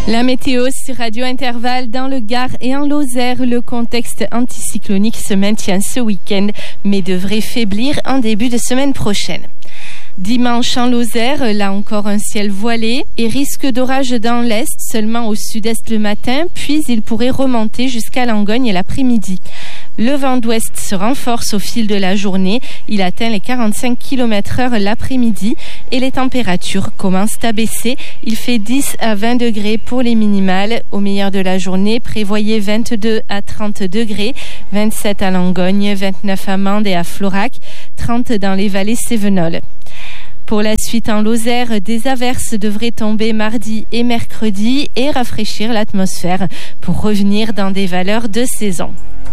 La météo sur Radio Intervalle dans le Gard et en Lozère. Le contexte anticyclonique se maintient ce week-end, mais devrait faiblir en début de semaine prochaine. Dimanche en Lozère, là encore un ciel voilé et risque d'orage dans l'est, seulement au sud-est le matin, puis il pourrait remonter jusqu'à Langogne l'après-midi. Le vent d'ouest se renforce au fil de la journée. Il atteint les 45 km/h l'après-midi et les températures commencent à baisser. Il fait 10 à 20 degrés pour les minimales. Au meilleur de la journée, prévoyez 22 à 30 degrés, 27 à Langogne, 29 à Mende et à Florac, 30 dans les vallées cévenoles. Pour la suite en Lozère, des averses devraient tomber mardi et mercredi et rafraîchir l'atmosphère pour revenir dans des valeurs de saison.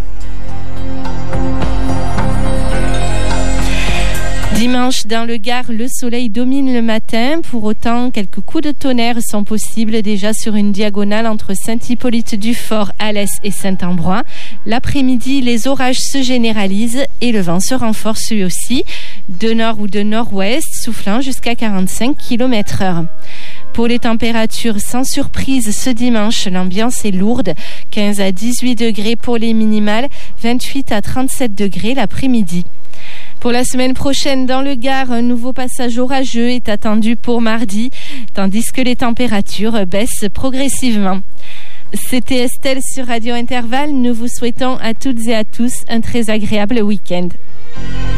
Dimanche, dans le Gard, le soleil domine le matin. Pour autant, quelques coups de tonnerre sont possibles déjà sur une diagonale entre Saint-Hippolyte-du-Fort, Alès et Saint-Ambrois. L'après-midi, les orages se généralisent et le vent se renforce lui aussi, de nord ou de nord-ouest, soufflant jusqu'à 45 km/h. Pour les températures, sans surprise, ce dimanche, l'ambiance est lourde. 15 à 18 degrés pour les minimales, 28 à 37 degrés l'après-midi. Pour la semaine prochaine, dans le Gard, un nouveau passage orageux est attendu pour mardi, tandis que les températures baissent progressivement. C'était Estelle sur Radio Intervalle. Nous vous souhaitons à toutes et à tous un très agréable week-end.